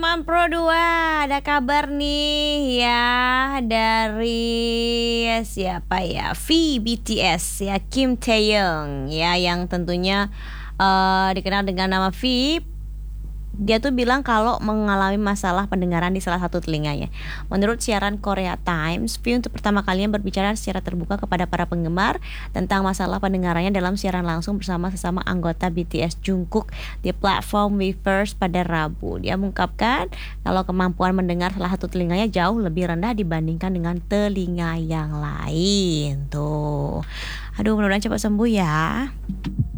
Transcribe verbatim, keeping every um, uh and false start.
teman-teman Pro dua, ada kabar nih ya dari siapa ya? V B T S ya, Kim Taeyong ya, yang tentunya eh, dikenal dengan nama V. Dia tuh bilang kalau mengalami masalah pendengaran di salah satu telinganya. Menurut siaran Korea Times, V untuk pertama kalinya berbicara secara terbuka kepada para penggemar tentang masalah pendengarannya dalam siaran langsung bersama sesama anggota B T S Jungkook di platform Weverse pada Rabu. Dia mengungkapkan kalau kemampuan mendengar salah satu telinganya jauh lebih rendah dibandingkan dengan telinga yang lain. Tuh, aduh, mudah-mudahan cepat sembuh ya.